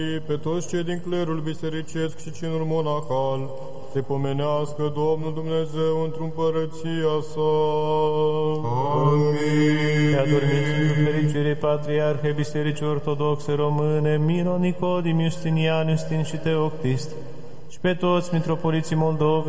Pe toți cei din clerul bisericesc și cinul monahal, se pomenească Domnul Dumnezeu într-o împărăția sa. Amin. Pe adormiți într-o fericire Patriarhe Bisericii Ortodoxe Române, Miro, Nicodim, Justinian, Justin și Teoctist, și pe toți mitropoliții Moldovei,